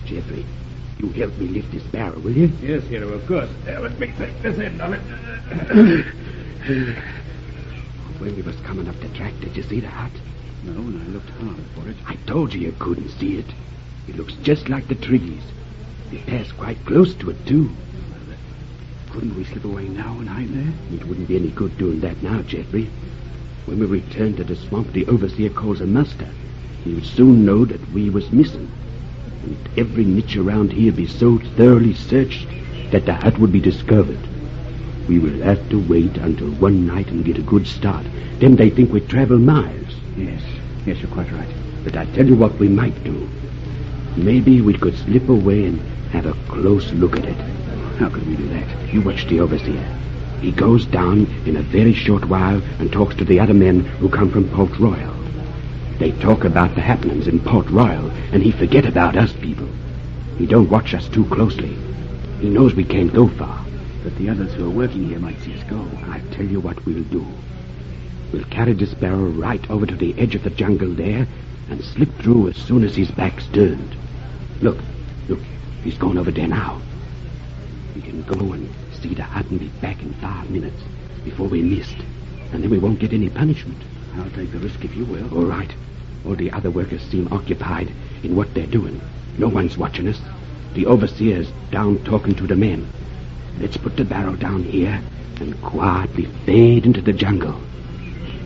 Geoffrey, you help me lift this barrel, will you? Yes, hero, of course. Let me take this end of it. When we was coming up the track, did you see the hut? No, and I looked hard for it. I told you couldn't see it. It looks just like the trees. We passed quite close to it, too. Couldn't we slip away now and hide there? It wouldn't be any good doing that now, Geoffrey. When we return to the swamp, the overseer calls a muster. He would soon know that we was missing. And every niche around here be so thoroughly searched that the hut would be discovered. We will have to wait until one night and get a good start. Then they think we travel miles. Yes, you're quite right. But I tell you what we might do. Maybe we could slip away and have a close look at it. How could we do that? You watch the overseer. He goes down in a very short while and talks to the other men who come from Port Royal. They talk about the happenings in Port Royal, and he forget about us people. He don't watch us too closely. He knows we can't go far. But the others who are working here might see us go. I tell you what we'll do. We'll carry this barrel right over to the edge of the jungle there and slip through as soon as his back's turned. Look, he's going over there now. We can go and see the hut and be back in 5 minutes before we missed, and then we won't get any punishment. I'll take the risk if you will. All right. All the other workers seem occupied in what they're doing. No one's watching us. The overseer's down talking to the men. Let's put the barrel down here and quietly fade into the jungle.